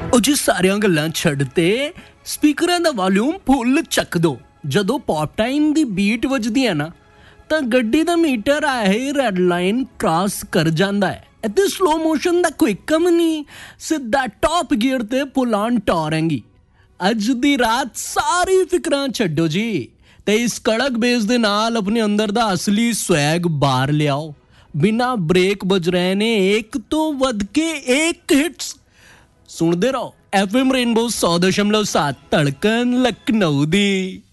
ਉਹ ਜੀ ਸਾਰੀਆਂ ਗੱਲਾਂ ਛੱਡ ਤੇ ਸਪੀਕਰਾਂ ਦਾ ਵੋਲਿਊਮ ਫੁੱਲ ਚੱਕ ਦੋ। ਜਦੋਂ ਪੌਪ ਟਾਈਮ ਦੀ ਬੀਟ ਵੱਜਦੀ ਹੈ ਨਾ ਤਾਂ ਗੱਡੀ ਦਾ ਮੀਟਰ ਆਹੀ ਰੈੱਡ ਲਾਈਨ ਕ੍ਰਾਸ ਕਰ ਜਾਂਦਾ ਹੈ। ਇੱਥੇ ਸਲੋ ਮੋਸ਼ਨ ਦਾ ਕੋਈ ਕੰਮ ਨਹੀਂ, ਸਿੱਧਾ ਟੌਪ ਗੀਅਰ ਤੇ ਫੁੱਲ ਆਨ ਟੋਰਾਂਗੀ। ਅੱਜ ਦੀ ਰਾਤ ਸਾਰੀ ਫਿਕਰਾਂ ਛੱਡੋ ਜੀ ਤੇ ਇਸ ਕੜਕ ਬੇਸ ਦੇ ਨਾਲ ਆਪਣੇ ਅੰਦਰ ਦਾ ਅਸਲੀ ਸਵੈਗ ਬਾਹਰ ਲਿਆਓ। ਬਿਨਾਂ ਬ੍ਰੇਕ ਵੱਜ ਰਹੇ ਨੇ ਇੱਕ ਤੋਂ ਵੱਧ ਕੇ ਇੱਕ ਹਿੱਟਸ। ਸੁਣਦੇ ਰਹੋ FM ਰੇਨਬੋ 100.7 ਧੜਕਨ ਲਖਨਊ ਦੀ।